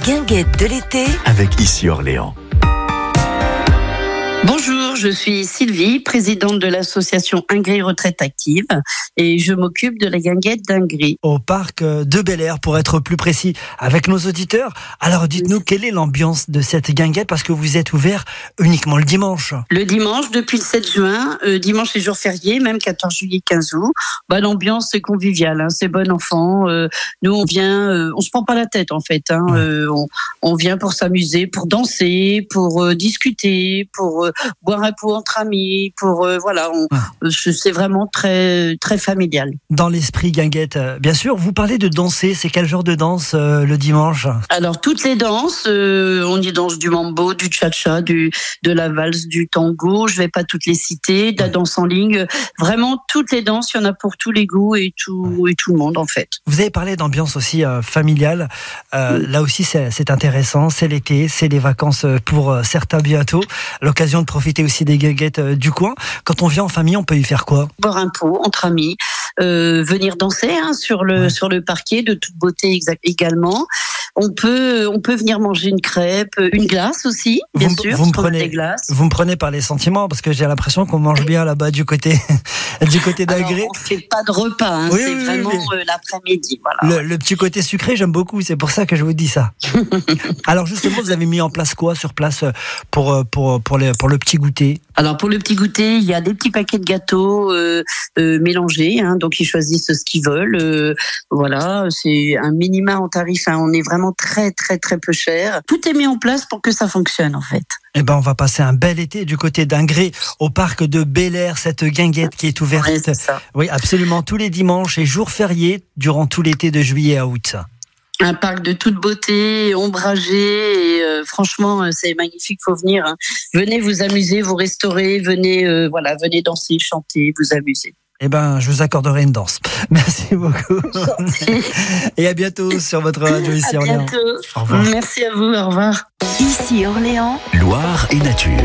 guinguette de l'été avec Ici Orléans. Bonjour, je suis Sylvie, présidente de l'association Ingrie Retraite Active et je m'occupe de la guinguette d'Ingrie. Au parc de Bel-Air, pour être plus précis, avec nos auditeurs. Alors dites-nous, quelle est l'ambiance de cette guinguette, parce que vous êtes ouvert uniquement le dimanche. Le dimanche, depuis le 7 juin, dimanche et jour férié, même 14 juillet, 15 août, l'ambiance c'est convivial, hein, c'est bon enfant. Nous on vient, on se prend pas la tête en fait. On vient pour s'amuser, pour danser, pour discuter, pour boire un pot entre amis, c'est vraiment très très familial. Dans l'esprit guinguette, bien sûr. Vous parlez de danser, c'est quel genre de danse le dimanche? Alors toutes les danses, on y danse du mambo, du cha-cha, de la valse, du tango. Je vais pas toutes les citer, de la danse en ligne. Vraiment toutes les danses, il y en a pour tous les goûts et tout le monde en fait. Vous avez parlé d'ambiance aussi familiale. Là aussi c'est intéressant. C'est l'été, c'est les vacances pour certains bientôt. L'occasion de profiter aussi des guinguettes du coin. Quand on vient en famille, on peut y faire quoi? Boire un pot entre amis, venir danser sur le parquet de toute beauté également. On peut venir manger une crêpe, une glace aussi, bien sûr. Vous me prenez par les sentiments, parce que j'ai l'impression qu'on mange bien là-bas du côté d'Ingrie. On fait pas de repas, c'est vraiment l'après-midi. Voilà. Le petit côté sucré, j'aime beaucoup, c'est pour ça que je vous dis ça. Alors justement, vous avez mis en place quoi sur place pour le petit goûter? Alors pour le petit goûter, il y a des petits paquets de gâteaux mélangés, donc ils choisissent ce qu'ils veulent. C'est un minima en tarif, on est vraiment très très très peu cher. Tout est mis en place pour que ça fonctionne en fait. On va passer un bel été du côté d'Ingrie, au parc de Bel-Air, cette guinguette qui est ouverte. Ouais, c'est ça. Oui, absolument, tous les dimanches et jours fériés durant tout l'été de juillet à août. Un parc de toute beauté, ombragé, et franchement, c'est magnifique, faut venir. Venez vous amuser, vous restaurer, venez danser, chanter, vous amuser. Je vous accorderai une danse. Merci beaucoup. Et à bientôt sur votre radio Ici Orléans. À bientôt. Au revoir. Merci à vous, au revoir. Ici Orléans, Loire et nature.